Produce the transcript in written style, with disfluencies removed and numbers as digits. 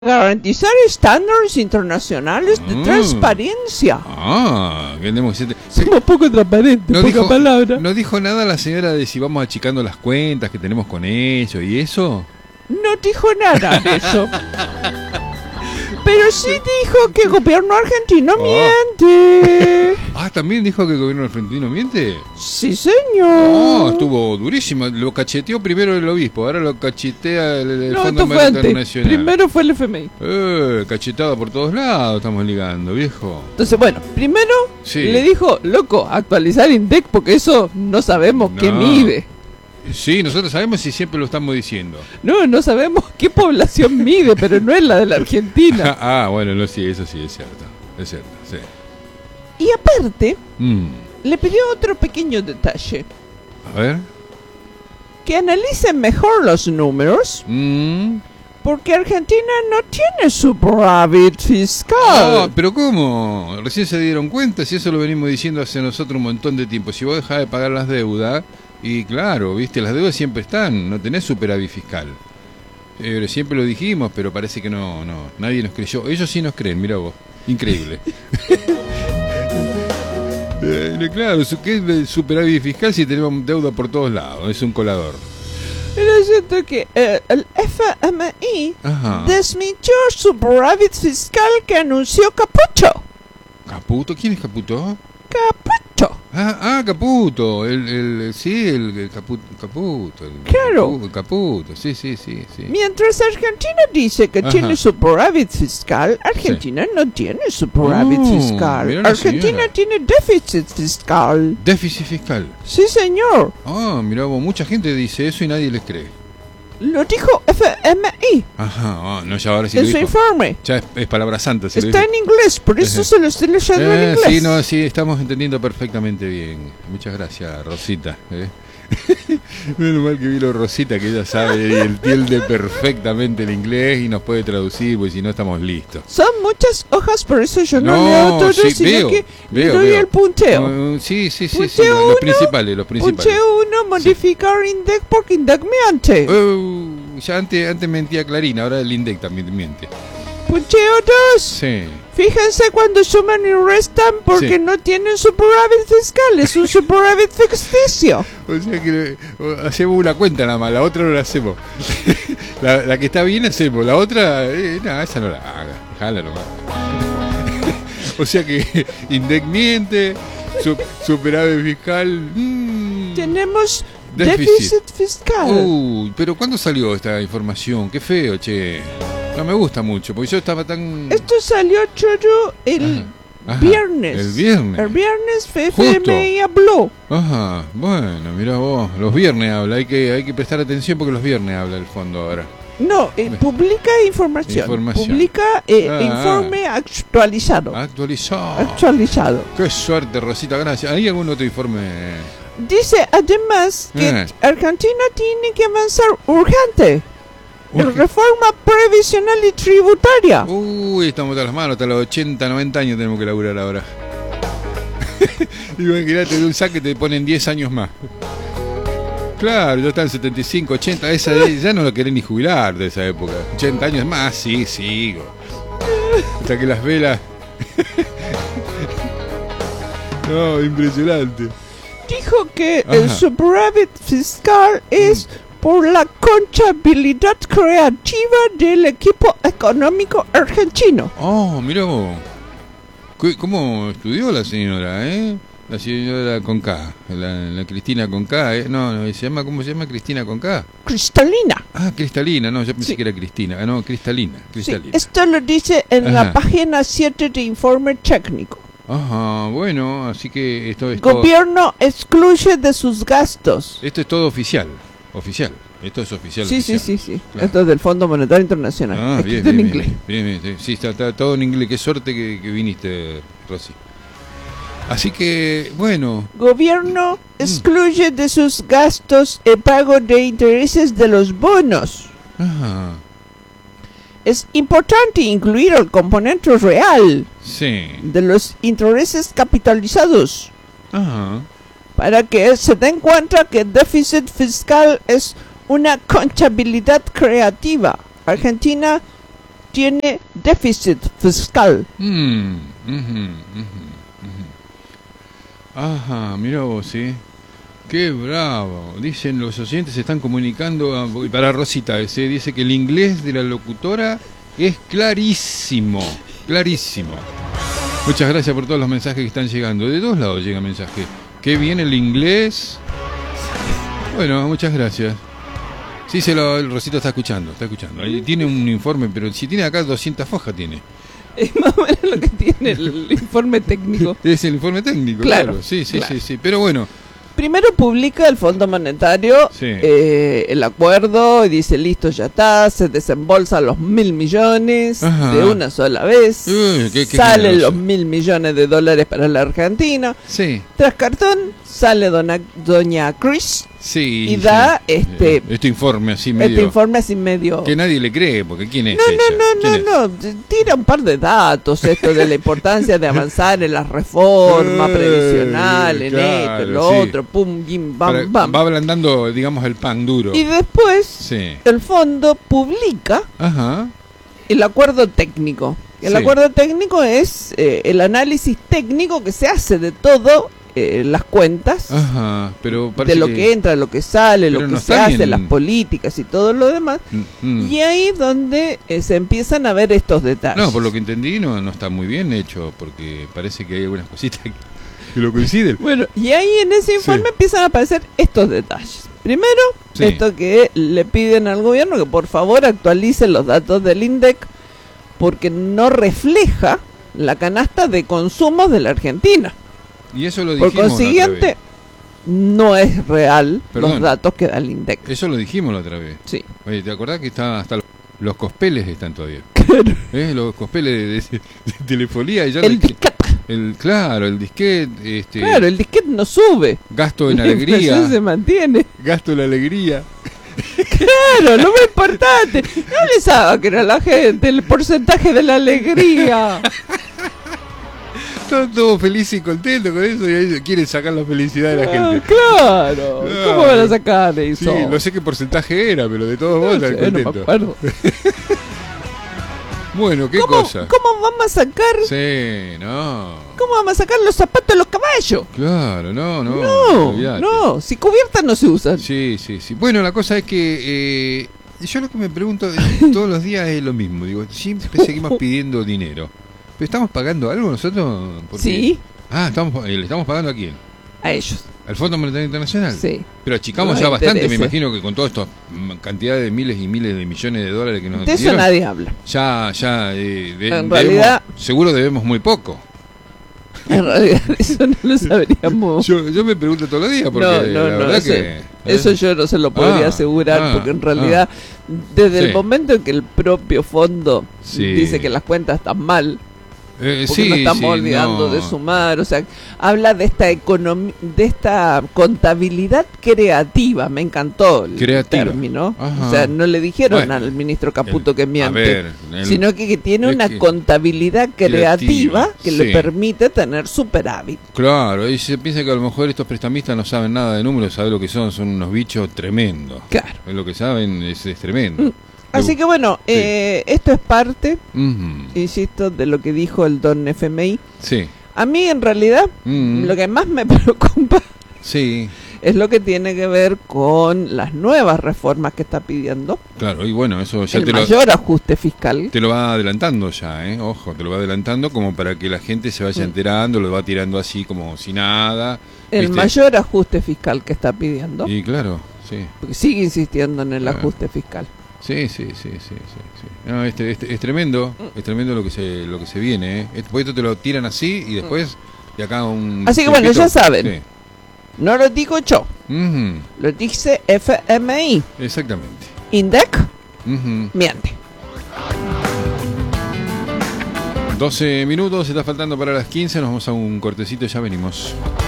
garantizar estándares internacionales de transparencia. Tenemos Somos poco transparentes, no poca dijo, palabra. ¿No dijo nada la señora de si vamos achicando las cuentas que tenemos con ellos y eso? No dijo nada de eso. Pero sí dijo que el gobierno argentino miente. ¿También dijo que el gobierno argentino miente? Sí, señor. Estuvo durísimo. Lo cacheteó primero el obispo, ahora lo cachetea el No, Fondo esto fue Monetario antes. Nacional. Primero fue el FMI. Cachetada por todos lados estamos ligando, viejo. Entonces, bueno, primero Sí. le dijo, loco, actualizar INDEC porque eso no sabemos qué mide. Sí, nosotros sabemos y siempre lo estamos diciendo. No sabemos qué población mide, pero no es la de la Argentina. Bueno, no, sí, eso sí es cierto. Es cierto, sí. Y aparte, le pidió otro pequeño detalle. A ver. Que analicen mejor los números, porque Argentina no tiene superávit fiscal. Pero ¿cómo? Recién se dieron cuenta, si eso lo venimos diciendo hace nosotros un montón de tiempo. Si vos dejás de pagar las deudas, y claro, viste, las deudas siempre están, no tenés superávit fiscal. Siempre lo dijimos, pero parece que no, nadie nos creyó. Ellos sí nos creen, mira vos, increíble. Claro, ¿qué es el superávit fiscal si tenemos deuda por todos lados? Es un colador. Pero siento que el FMI desmintió el superávit fiscal que anunció Caputo. ¿Caputo? ¿Quién es Caputo? Caputo. Caputo, el Caputo. Claro. Caputo, sí. Mientras Argentina dice que tiene superávit fiscal, Argentina no tiene superávit fiscal. Argentina tiene déficit fiscal. ¿Déficit fiscal? Sí, señor. Mirá vos, mucha gente dice eso y nadie les cree. Lo dijo FMI. No, ya ahora sí en lo su dijo. informe. Ya es palabra santa. Está en inglés, por eso se lo estoy leyendo en inglés. Sí, estamos entendiendo perfectamente bien. Muchas gracias, Rosita. Menos mal que vino Rosita, que ella sabe y entiende perfectamente el inglés y nos puede traducir, porque si no estamos listos. Son muchas hojas, por eso yo no leo todo, sino que doy el punteo. Sí, los principales. Punteo 1, modificar INDEC porque INDEC miente. Ya antes mentía Clarina, ahora el INDEC también miente. Punteo 2. Sí. Fíjense cuando suman y restan porque no tienen superávit fiscal, es un superávit ficticio. O sea que hacemos una cuenta nada más, la otra no la hacemos. la que está bien hacemos, la otra, esa no la haga, déjala nomás. O sea que INDEC miente, superávit fiscal. Tenemos déficit fiscal. Pero ¿cuándo salió esta información? Qué feo, che. No me gusta mucho, porque yo estaba tan... Esto salió, Choro, el viernes. El viernes. El viernes FMI habló. Bueno, mirá vos, los viernes habla, hay que prestar atención porque los viernes habla el fondo ahora. No, publica información. Publica informe actualizado. Actualizado. Qué suerte, Rosita, gracias. ¿Hay algún otro informe? Dice además que Argentina tiene que avanzar urgente. Reforma previsional y tributaria. Estamos a las manos, hasta los 80, 90 años tenemos que laburar ahora. Imagínate, de un saque te ponen 10 años más. Claro, ya están 75, 80, ya no lo querés ni jubilar de esa época. 80 años más, sí, sigo. Hasta que las velas... No, impresionante. Dijo que el superávit fiscal es por la contabilidad creativa del equipo económico argentino. Mirá vos. ¿Cómo estudió la señora, La señora con K, la Cristina con K, No, ¿cómo se llama? Cristina con K. Cristalina. Cristalina, no, yo pensé que era Cristina. No, Cristalina. Sí, esto lo dice en la página 7 de informe técnico. Bueno, así que esto es Gobierno excluye de sus gastos. Esto es todo oficial. Esto es oficial. Sí. Claro. Esto es del Fondo Monetario Internacional. Bien, en inglés. Bien. Sí, está todo en inglés. Qué suerte que viniste, Rosy. Así que, bueno. Gobierno excluye de sus gastos el pago de intereses de los bonos. Es importante incluir el componente real de los intereses capitalizados. Para que se den cuenta que el déficit fiscal es una contabilidad creativa. Argentina tiene déficit fiscal. Ajá, mira vos, ¿sí? Qué bravo. Dicen los oyentes, se están comunicando para Rosita. Dice que el inglés de la locutora es clarísimo. Clarísimo. Muchas gracias por todos los mensajes que están llegando. De dos lados llega mensaje. Qué bien el inglés. Bueno, muchas gracias. Sí, el Rosito está escuchando. Ahí tiene un informe, pero si tiene acá 200 fojas tiene. Es más o menos lo que tiene el informe técnico. Es el informe técnico, claro. Sí. Pero bueno. Primero publica el Fondo Monetario el acuerdo y dice, listo, ya está, se desembolsan los 1.000 millones de una sola vez. Salen los 1.000 millones de dólares para la Argentina. Sí. Tras cartón sale doña Chris y da este informe así medio. Que nadie le cree, porque ¿quién es ella? No, tira un par de datos, esto de la importancia de avanzar en la reforma previsional, en esto, en lo otro, pum, bim, bam, bam. Va ablandando, digamos, el pan duro. Y después el fondo publica el acuerdo técnico. El acuerdo técnico es el análisis técnico que se hace de todo las cuentas, pero de lo que entra, lo que sale, lo que se hace, las políticas y todo lo demás. Y ahí donde se empiezan a ver estos detalles. No, por lo que entendí no está muy bien hecho, porque parece que hay algunas cositas que lo coinciden. Bueno, y ahí en ese informe empiezan a aparecer estos detalles. Primero, esto que le piden al gobierno que por favor actualice los datos del INDEC, porque no refleja la canasta de consumos de la Argentina. Y eso lo dijimos. Por consiguiente, no es real los datos que da el INDEC. Eso lo dijimos la otra vez. Sí. Oye, ¿te acordás que hasta los cospeles están todavía? Claro. Los cospeles de telefonía. Y ya el disquete. El disquete. Claro, el disquete no sube. Gasto en alegría. Se mantiene. Gasto en alegría. Claro, lo más importante. No les haga creer a la gente el porcentaje de la alegría. Están todos felices y contentos con eso y ahí quieren sacar la felicidad de la gente. Claro, ¿cómo van a sacar eso? Sí, no sé qué porcentaje era, pero de todos modos están contentos. Bueno, ¿qué cosa? ¿Cómo vamos a sacar? Sí, no. ¿Cómo vamos a sacar los zapatos de los caballos? Claro, no, si cubiertas no se usan. Sí. Bueno, la cosa es que yo lo que me pregunto todos los días es lo mismo. Digo, siempre seguimos pidiendo dinero. ¿Estamos pagando algo nosotros? Sí. ¿Le estamos pagando a quién? A ellos. ¿Al Fondo Monetario Internacional? Sí. Pero achicamos ya bastante, me imagino que con toda esta cantidad de miles y miles de millones de dólares que nos dieron. De eso nadie habla. En realidad, seguro debemos muy poco. En realidad eso no lo sabríamos. Yo me pregunto todos los días, porque la verdad que... Eso yo no se lo podría asegurar, porque en realidad desde el momento en que el propio fondo dice que las cuentas están mal, porque no estamos olvidando de sumar, o sea, habla de esta de esta contabilidad creativa, me encantó el término. O sea, no le dijeron al ministro Caputo que miente, sino que tiene una contabilidad creativa que le permite tener superávit. Claro, y se piensa que a lo mejor estos prestamistas no saben nada de números, saben lo que son unos bichos tremendos. Claro. Lo que saben es tremendo. Así que bueno, esto es parte, insisto, de lo que dijo el don FMI. Sí. A mí en realidad lo que más me preocupa es lo que tiene que ver con las nuevas reformas que está pidiendo. Claro, y bueno, eso ya el mayor ajuste fiscal. Te lo va adelantando ya, ojo, te lo va adelantando como para que la gente se vaya enterando, lo va tirando así como si nada. El mayor ajuste fiscal que está pidiendo. Y claro, sí. Porque sigue insistiendo en el ajuste fiscal. Sí. No, es tremendo, es tremendo lo que se viene, Después esto te lo tiran así y después de acá un... Así que bueno, ya saben, no lo digo yo, lo dice FMI. Exactamente. INDEC miente. 12 minutos, está faltando para las 15, nos vamos a un cortecito y ya venimos.